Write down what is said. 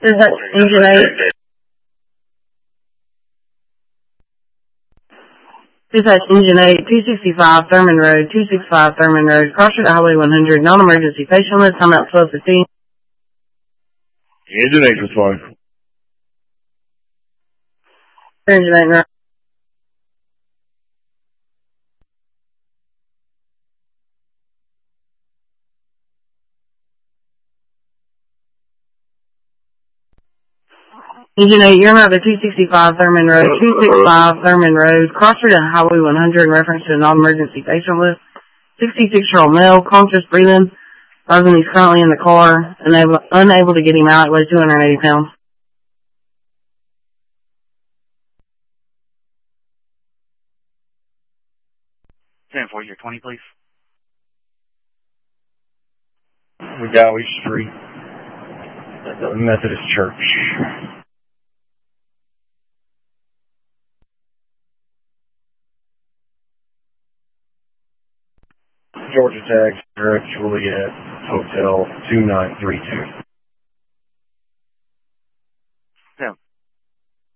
Is that Engine 8? Is that Engine 8, 265 Thurman Road, 265 Thurman Road, cross street Highway 100, non-emergency, patient list, time out 12:15. Engine 8 was fine. Engine 8, right. Engine 8, you're not at 265 Thurman Road, 265 Thurman Road, cross street Highway 100 in reference to a non-emergency patient list. 66-year-old male, conscious, breathing. Advising he's currently in the car, unable to get him out, weighs 280 pounds. 10-4, your 20, please. McGowie Street, Methodist Church. Georgia Tag, Juliet, Hotel 2932.